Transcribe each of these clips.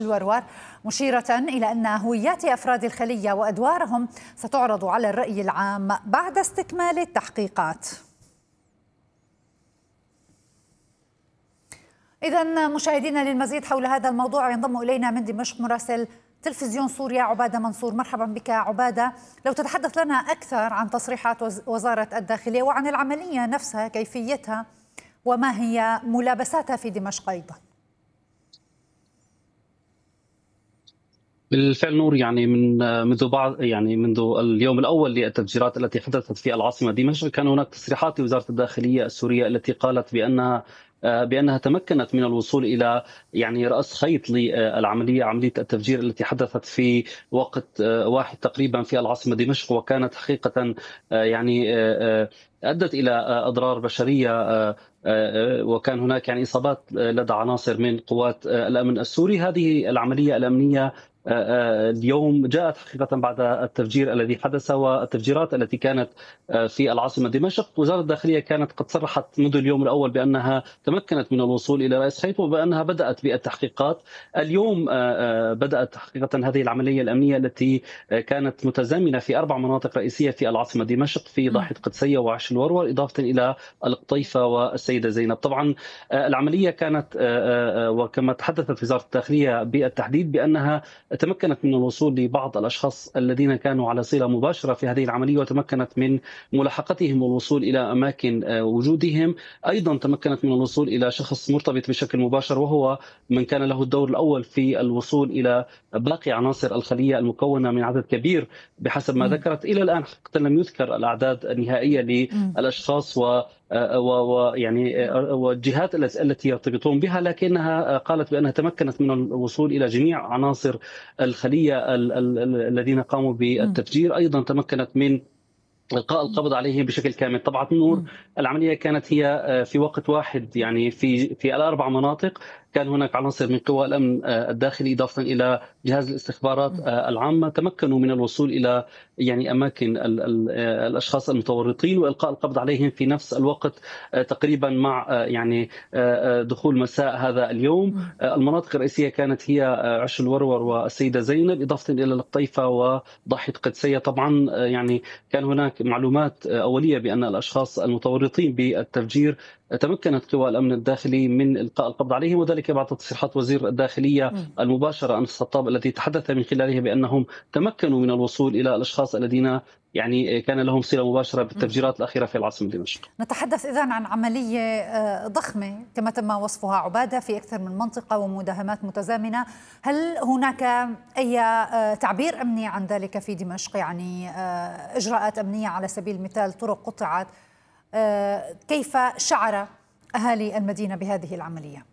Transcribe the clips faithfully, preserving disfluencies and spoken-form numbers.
الوروار، مشيرة إلى أن هويات أفراد الخلية وأدوارهم ستعرض على الرأي العام بعد استكمال التحقيقات. إذن مشاهدينا، للمزيد حول هذا الموضوع ينضم إلينا من دمشق مراسل تلفزيون سوريا عبادة منصور. مرحبا بك عبادة، لو تتحدث لنا أكثر عن تصريحات وزارة الداخلية وعن العملية نفسها، كيفيتها وما هي ملابساتها في دمشق أيضا. بالفعل نور، يعني من منذ بعض يعني منذ اليوم الاول للتفجيرات التي حدثت في العاصمه دمشق، كان هناك تصريحات لوزاره الداخليه السوريه التي قالت بانها بانها تمكنت من الوصول الى يعني راس خيط للعمليه، عمليه التفجير التي حدثت في وقت واحد تقريبا في العاصمه دمشق، وكانت حقيقه يعني ادت الى اضرار بشريه، وكان هناك يعني اصابات لدى عناصر من قوات الامن السوري. هذه العمليه الامنيه اليوم جاءت حقيقة بعد التفجير الذي حدث والتفجيرات التي كانت في العاصمة دمشق. وزارة الداخلية كانت قد صرحت منذ اليوم الأول بأنها تمكنت من الوصول إلى رأس خيط وبأنها بدأت بالتحقيقات. اليوم بدأت حقيقة هذه العملية الأمنية التي كانت متزامنة في أربع مناطق رئيسية في العاصمة دمشق، في ضاحية قدسية وعش الورور، إضافة إلى القطيفة والسيدة زينب. طبعا العملية كانت، وكما تحدثت وزارة الداخلية بالتحديد، بأنها تمكنت من الوصول لبعض الأشخاص الذين كانوا على صلة مباشرة في هذه العملية، وتمكنت من ملاحقتهم والوصول إلى أماكن وجودهم. أيضا تمكنت من الوصول إلى شخص مرتبط بشكل مباشر، وهو من كان له الدور الأول في الوصول إلى باقي عناصر الخلية المكونة من عدد كبير بحسب ما ذكرت. إلى الآن حقيقة لم يذكر الأعداد النهائية للأشخاص و ويعني والجهات التي يرتبطون بها، لكنها قالت بأنها تمكنت من الوصول إلى جميع عناصر الخلية الذين قاموا بالتفجير. أيضا تمكنت من إلقاء القبض عليهم بشكل كامل. طبعا نور، العملية كانت هي في وقت واحد، يعني في في الأربع مناطق كان هناك عناصر من قوى الأمن الداخلي إضافة إلى جهاز الاستخبارات العامة تمكنوا من الوصول إلى يعني أماكن ال ال الأشخاص المتورطين وإلقاء القبض عليهم في نفس الوقت تقريبا مع يعني دخول مساء هذا اليوم. المناطق الرئيسية كانت هي عش الورور والسيدة زينب، إضافة إلى القطيفة وضاحية قدسية. طبعا يعني كان هناك معلومات أولية بأن الأشخاص المتورطين بالتفجير تمكنت قوى الأمن الداخلي من إلقاء القبض عليهم، وذلك بعد تصريحات وزير الداخلية المباشرة أنس الخطاب التي تحدث من خلالها بأنهم تمكنوا من الوصول إلى الأشخاص الذين يعني كان لهم صلة مباشرة بالتفجيرات الأخيرة في العاصمة دمشق. نتحدث إذن عن عملية ضخمة كما تم وصفها عبادة في أكثر من منطقة ومداهمات متزامنة. هل هناك أي تعبير أمني عن ذلك في دمشق؟ يعني إجراءات أمنية على سبيل المثال، طرق قطعت، كيف شعر أهالي المدينة بهذه العملية؟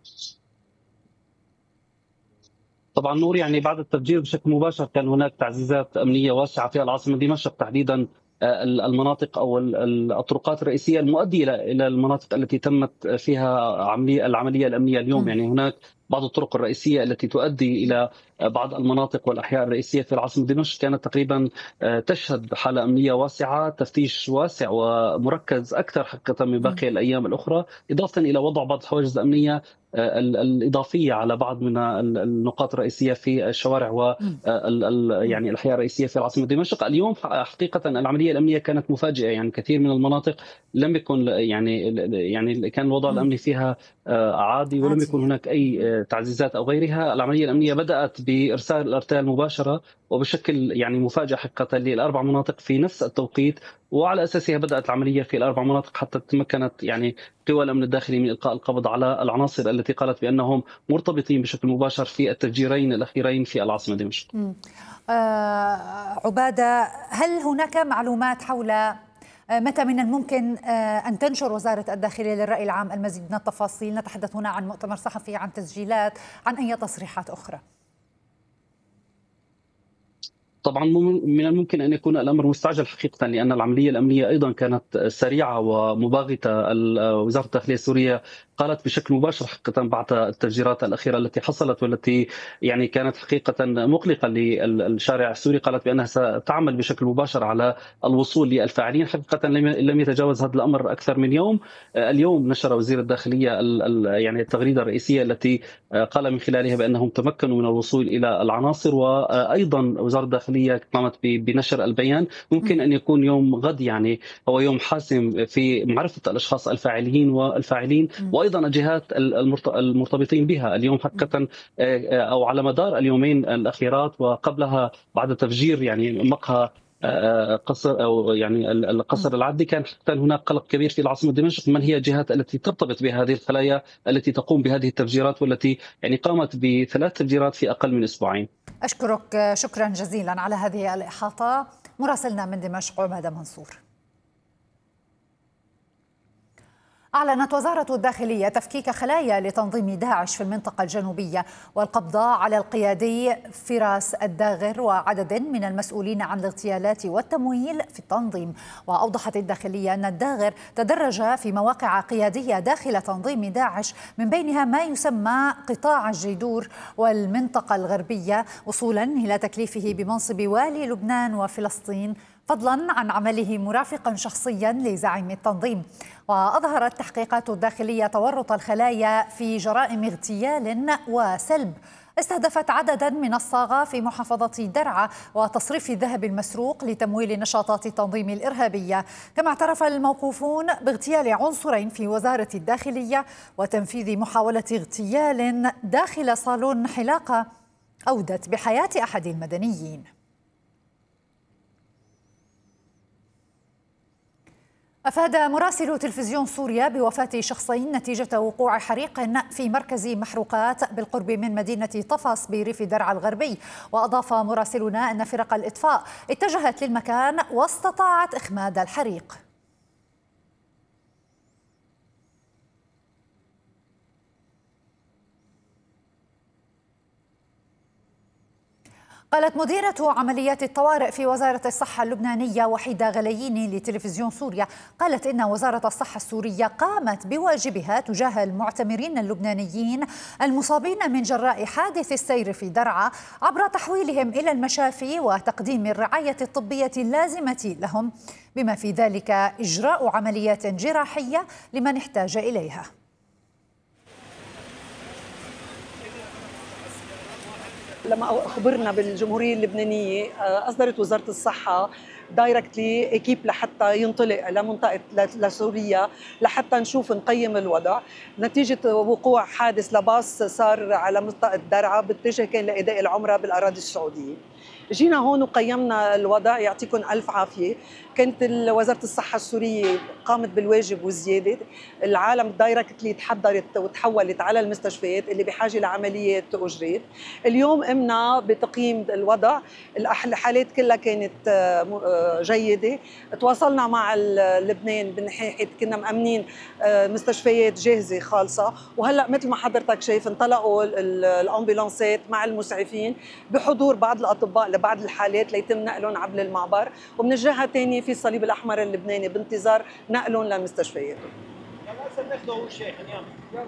طبعا نور، يعني بعد التفجير بشكل مباشر كان هناك تعزيزات أمنية واسعة في العاصمة دمشق، تحديدا المناطق أو الطرقات الرئيسية المؤدية إلى المناطق التي تمت فيها عملية العملية الأمنية اليوم. يعني هناك بعض الطرق الرئيسية التي تؤدي إلى بعض المناطق والأحياء الرئيسية في العاصمة دمشق كانت تقريبا تشهد حالة أمنية واسعة، تفتيش واسع ومركز أكثر حقيقة من باقي الأيام الأخرى، إضافة إلى وضع بعض الحواجز الأمنية الإضافية على بعض من النقاط الرئيسية في الشوارع و يعني الأحياء الرئيسية في العاصمة دمشق. اليوم حقيقة العملية الأمنية كانت مفاجئة، يعني كثير من المناطق لم يكن يعني يعني كان الوضع الأمني فيها عادي ولم يكن هناك أي تعزيزات أو غيرها. العملية الأمنية بدأت بإرسال الأرتال المباشرة وبشكل يعني مفاجئ حقيقة للأربع مناطق في نفس التوقيت، وعلى أساسها بدأت العملية في الأربع مناطق حتى تمكنت يعني قوى الأمن الداخلي من إلقاء القبض على العناصر التي قالت بأنهم مرتبطين بشكل مباشر في التفجيرين الأخيرين في العاصمة دمشق. آه عبادة، هل هناك معلومات حول متى من الممكن أن تنشر وزارة الداخلية للرأي العام المزيد من التفاصيل؟ نتحدث هنا عن مؤتمر صحفي، عن تسجيلات، عن أي تصريحات أخرى؟ طبعا من الممكن أن يكون الأمر مستعجل حقيقة، لأن العملية الأمنية أيضا كانت سريعة ومباغتة. وزارة الداخلية السورية قالت بشكل مباشر حقيقة بعد التفجيرات الأخيرة التي حصلت والتي يعني كانت حقيقة مقلقة للشارع السوري، قالت بأنها ستعمل بشكل مباشر على الوصول للفاعلين. حقيقة لم يتجاوز هذا الأمر أكثر من يوم. اليوم نشر وزير الداخلية يعني التغريدة الرئيسية التي قال من خلالها بأنهم تمكنوا من الوصول إلى العناصر، وأيضا وزارة الداخلية قامت بنشر البيان. ممكن أن يكون يوم غد يعني هو يوم حاسم في معرفة الأشخاص الفاعلين والفاعلين وأيضا الجهات المرتبطين بها. اليوم حقيقة أو على مدار اليومين الأخيرات وقبلها بعد تفجير يعني مقهى قصر او يعني القصر العدلي، كان حتى هناك قلق كبير في العاصمه دمشق. من هي الجهات التي ترتبط بهذه الخلايا التي تقوم بهذه التفجيرات والتي يعني قامت بثلاث تفجيرات في اقل من اسبوعين؟ اشكرك شكرا جزيلا على هذه الاحاطه مراسلنا من دمشق عباده منصور. أعلنت وزارة الداخلية تفكيك خلايا لتنظيم داعش في المنطقة الجنوبية والقبض على القيادي فراس الداغر وعدد من المسؤولين عن الاغتيالات والتمويل في التنظيم. وأوضحت الداخلية أن الداغر تدرج في مواقع قيادية داخل تنظيم داعش، من بينها ما يسمى قطاع الجيدور والمنطقة الغربية، وصولا إلى تكليفه بمنصب والي لبنان وفلسطين، فضلا عن عمله مرافقا شخصيا لزعيم التنظيم. وأظهرت تحقيقات الداخلية تورط الخلايا في جرائم اغتيال وسلب استهدفت عددا من الصاغة في محافظة درعا وتصريف الذهب المسروق لتمويل نشاطات التنظيم الإرهابية. كما اعترف الموقوفون باغتيال عنصرين في وزارة الداخلية وتنفيذ محاولة اغتيال داخل صالون حلاقة أودت بحياة أحد المدنيين. أفاد مراسل تلفزيون سوريا بوفاة شخصين نتيجة وقوع حريق في مركز محروقات بالقرب من مدينة طفص بريف درعا الغربي. وأضاف مراسلنا أن فرق الإطفاء اتجهت للمكان واستطاعت إخماد الحريق. قالت مديرة عمليات الطوارئ في وزارة الصحة اللبنانية وحيدة غلييني لتلفزيون سوريا، قالت إن وزارة الصحة السورية قامت بواجبها تجاه المعتمرين اللبنانيين المصابين من جراء حادث السير في درعا عبر تحويلهم إلى المشافي وتقديم الرعاية الطبية اللازمة لهم، بما في ذلك إجراء عمليات جراحية لمن احتاج إليها. لما أخبرنا بالجمهورية اللبنانية أصدرت وزارة الصحة دايركتلي اكيب لحتى ينطلق لمنطقة لسوريا لحتى نشوف نقيم الوضع نتيجة وقوع حادث لباص صار على منطقة درعا باتجاه كان لأداء العمرة بالأراضي السعودية. جينا هون وقيمنا الوضع، يعطيكم ألف عافية. كانت وزارة الصحة السورية قامت بالواجب وزيادة، العالم دايركتلي تحضرت وتحولت على المستشفيات اللي بحاجة لعمليات أجريت. اليوم قمنا بتقييم الوضع، الحالات كلها كانت جيدة. تواصلنا مع لبنان من ناحية كنا مأمنين مستشفيات جاهزة خالصة، وهلأ مثل ما حضرتك شايف انطلقوا الأمبولانسات مع المسعفين بحضور بعض الأطباء لبعض الحالات ليتم نقلهم عبر المعبر، ومن الجهة الثانية في الصليب الأحمر اللبناني بانتظار نقلهم لمستشفياتهم. يلا ناخذه هو الشيخ يلا.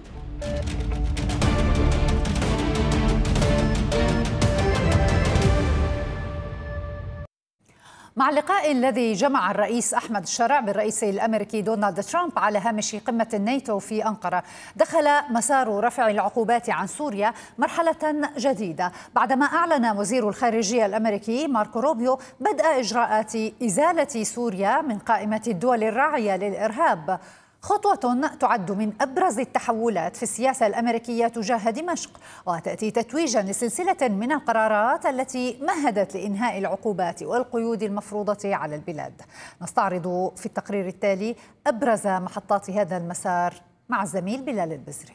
مع اللقاء الذي جمع الرئيس أحمد الشرع بالرئيس الأمريكي دونالد ترامب على هامش قمة الناتو في أنقرة، دخل مسار رفع العقوبات عن سوريا مرحلة جديدة بعدما أعلن وزير الخارجية الأمريكي ماركو روبيو بدء إجراءات إزالة سوريا من قائمة الدول الراعية للإرهاب، خطوة تعد من أبرز التحولات في السياسة الأمريكية تجاه دمشق، وتأتي تتويجا لسلسلة من القرارات التي مهدت لإنهاء العقوبات والقيود المفروضة على البلاد. نستعرض في التقرير التالي أبرز محطات هذا المسار مع الزميل بلال البزري.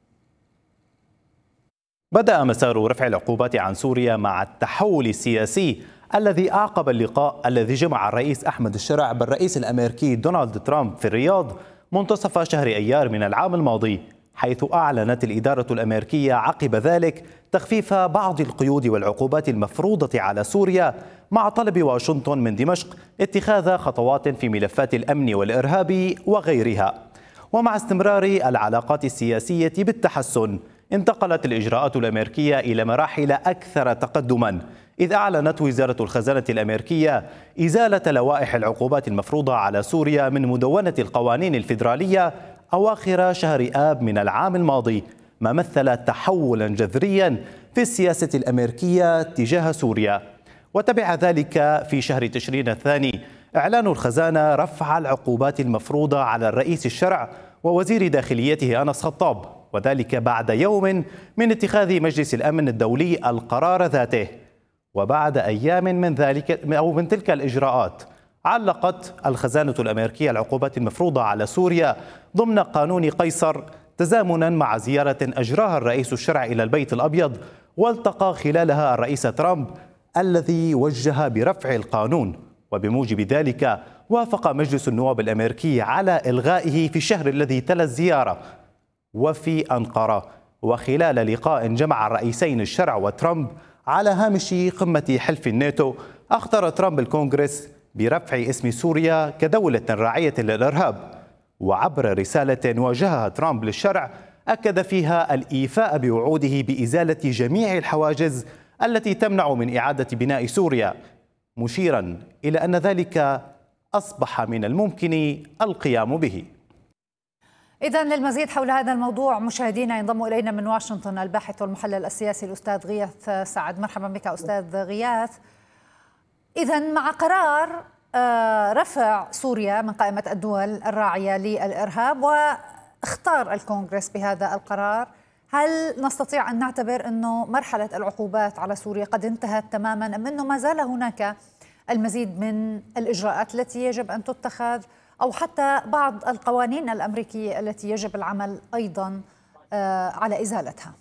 بدأ مسار رفع العقوبات عن سوريا مع التحول السياسي الذي أعقب اللقاء الذي جمع الرئيس أحمد الشرع بالرئيس الأمريكي دونالد ترامب في الرياض منتصف شهر أيار من العام الماضي، حيث أعلنت الإدارة الأمريكية عقب ذلك تخفيف بعض القيود والعقوبات المفروضة على سوريا، مع طلب واشنطن من دمشق اتخاذ خطوات في ملفات الأمن والإرهاب وغيرها. ومع استمرار العلاقات السياسية بالتحسن، انتقلت الإجراءات الأمريكية إلى مراحل أكثر تقدما، إذ أعلنت وزارة الخزانة الأمريكية إزالة لوائح العقوبات المفروضة على سوريا من مدونة القوانين الفيدرالية أواخر شهر آب من العام الماضي، ما مثل تحولا جذريا في السياسة الأمريكية تجاه سوريا. وتبع ذلك في شهر تشرين الثاني إعلان الخزانة رفع العقوبات المفروضة على الرئيس الشرع ووزير داخليته أنس خطاب، وذلك بعد يوم من اتخاذ مجلس الأمن الدولي القرار ذاته. وبعد أيام من ذلك أو من تلك الإجراءات، علقت الخزانة الأمريكية العقوبات المفروضة على سوريا ضمن قانون قيصر تزامنا مع زيارة أجراها الرئيس الشرع إلى البيت الأبيض، والتقى خلالها الرئيس ترامب الذي وجه برفع القانون. وبموجب ذلك وافق مجلس النواب الأمريكي على إلغائه في الشهر الذي تلا الزيارة. وفي أنقرة وخلال لقاء جمع الرئيسين الشرع وترامب على هامش قمة حلف الناتو، أخطر ترامب الكونغرس برفع اسم سوريا كدولة راعية للإرهاب. وعبر رسالة وجهها ترامب للشرع أكد فيها الإيفاء بوعوده بإزالة جميع الحواجز التي تمنع من إعادة بناء سوريا، مشيرا إلى أن ذلك أصبح من الممكن القيام به. إذن للمزيد حول هذا الموضوع مشاهدينا ينضم إلينا من واشنطن الباحث والمحلل السياسي الأستاذ غياث سعد. مرحبا بك أستاذ غياث. إذن مع قرار رفع سوريا من قائمة الدول الراعية للإرهاب واختار الكونغرس بهذا القرار، هل نستطيع أن نعتبر أنه مرحلة العقوبات على سوريا قد انتهت تماما، أم أنه ما زال هناك المزيد من الإجراءات التي يجب أن تتخذ، أو حتى بعض القوانين الأمريكية التي يجب العمل أيضا على إزالتها؟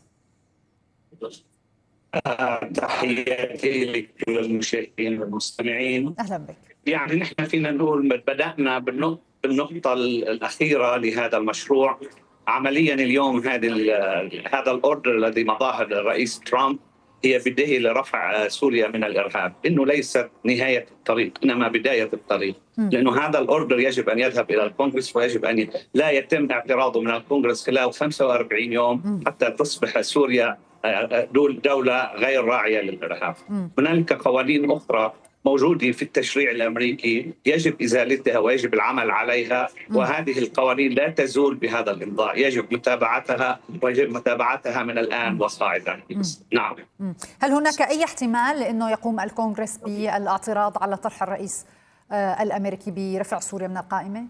تحياتي لكل المشاهدين والمستمعين. أهلا بك. يعني نحن فينا نقول بدأنا بالنقطة الأخيرة لهذا المشروع. عمليا اليوم هذا هذا الأوردر الذي مضاه الرئيس ترامب هي بداية لرفع سوريا من الإرهاب، إنه ليست نهاية الطريق إنما بداية الطريق، لأنه هذا الأوردر يجب أن يذهب إلى الكونغرس، ويجب أن لا يتم اعتراضه من الكونغرس خلال خمسة وأربعين يوم حتى تصبح سوريا دولة غير راعية للإرهاب. هنالك قوانين أخرى موجودة في التشريع الأمريكي يجب إزالتها ويجب العمل عليها، وهذه القوانين لا تزول بهذا الإمضاء، يجب متابعتها ويجب متابعتها من الآن وصاعدا. نعم. هل هناك أي احتمال لأنه يقوم الكونغرس بالاعتراض على طرح الرئيس الأمريكي برفع سوريا من القائمة؟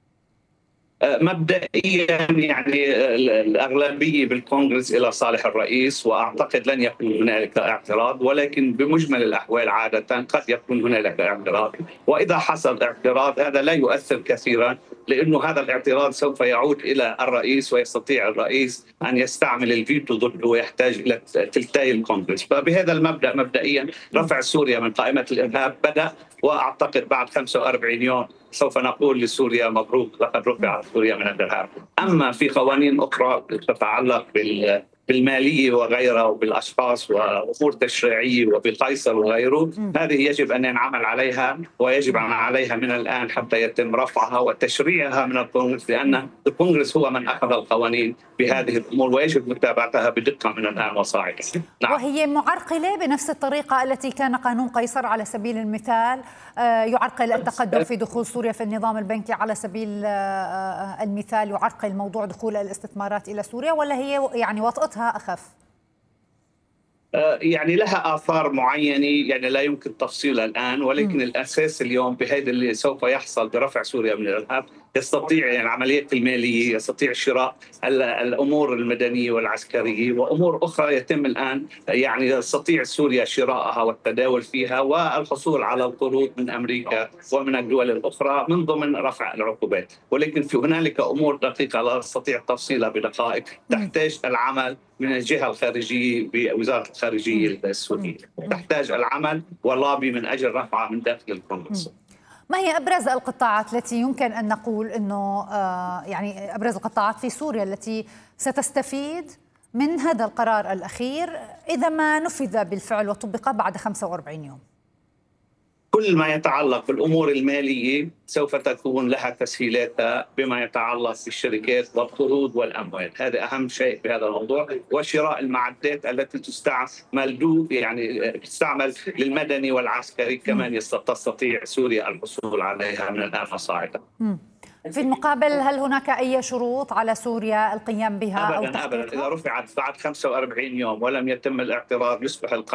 مبدئيا يعني الأغلبية بالكونغرس إلى صالح الرئيس، وأعتقد لن يكون هنالك اعتراض، ولكن بمجمل الأحوال عادة قد يكون هنالك اعتراض، وإذا حصل اعتراض هذا لا يؤثر كثيرا، لأنه هذا الاعتراض سوف يعود إلى الرئيس، ويستطيع الرئيس أن يستعمل الفيتو ضده ويحتاج إلى تلتاي الكونغرس. فبهذا المبدأ مبدئيا رفع سوريا من قائمة الإرهاب بدأ، وأعتقد بعد خمسة وأربعين يوم سوف نقول لسوريا مبروك لقد رفعت سوريا من الإرهاب. أما في قوانين أخرى تتعلق بال بالمالية وغيرها وبالأشخاص وأمور تشريعية وبقيصر وغيره، هذه يجب أن نعمل عليها، ويجب أن عليها من الآن حتى يتم رفعها وتشريعها من الكونغرس، لأن الكونغرس هو من أخذ القوانين بهذه الأمور، ويجب متابعتها بدقة من الآن وصاعدا. نعم. وهي معرقلة بنفس الطريقة التي كان قانون قيصر على سبيل المثال يعرقل التقدم في دخول سوريا في النظام البنكي على سبيل المثال، يعرقل موضوع دخول الاستثمارات إلى سوريا، ولا هي يعني وطأتها أخف؟ يعني لها آثار معينة يعني لا يمكن تفصيلها الآن، ولكن م. الأساس اليوم بهذا اللي سوف يحصل برفع سوريا من الإرهاب، يستطيع يعني العمليات المالية، يستطيع شراء الأمور المدنية والعسكرية وأمور أخرى يتم الآن، يعني يستطيع سوريا شراءها والتداول فيها والحصول على القروض من أمريكا ومن الدول الأخرى من ضمن رفع العقوبات. ولكن في هنالك أمور دقيقة لا أستطيع تفصيلها بدقائق، تحتاج العمل من الجهة الخارجية بوزارة الخارجية السورية، تحتاج العمل واللابي من أجل رفعها من داخل الكونغرس. ما هي أبرز القطاعات التي يمكن أن نقول أنه آه يعني أبرز القطاعات في سوريا التي ستستفيد من هذا القرار الأخير إذا ما نفذ بالفعل وطبق بعد خمسة وأربعين يوم؟ كل ما يتعلق بالأمور المالية سوف تكون لها تسهيلاتها بما يتعلق بالشركات والقروض والأموال. هذا أهم شيء بهذا الموضوع، وشراء المعدات التي تستعمل يعني تستعمل للمدني والعسكري كمان تستطيع سوريا الحصول عليها من الآن فصاعدا. في المقابل هل هناك أي شروط على سوريا القيام بها أو أبداً أبداً. إذا رفعت بعد خمسة وأربعين يوم ولم يتم الاعتراض يصبح القانون